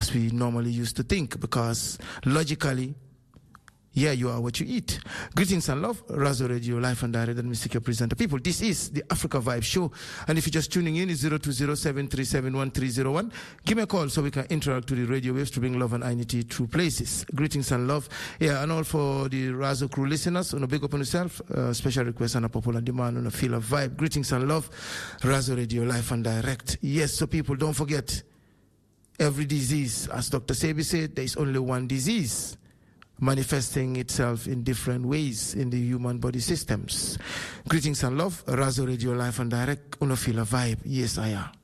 as we normally used to think, because logically, yeah, you are what you eat. Greetings and love, Razo Radio, live and direct, and Mr. Presenter. People, this is the Africa Vibe Show. And if you're just tuning in, it's 020-737-1301. Give me a call so we can interact with the radio waves to bring love and unity through places. Greetings and love. Yeah, and all for the Razo crew listeners, on a big up on yourself, special request and a popular demand on a feel of vibe. Greetings and love, Razo Radio, live and direct. Yes, so people, don't forget, every disease, as Dr. Sebi said, there is only one disease, manifesting itself in different ways in the human body systems. Greetings and love, Razo Radio, live and direct, on a feel of vibe. Yes, I am.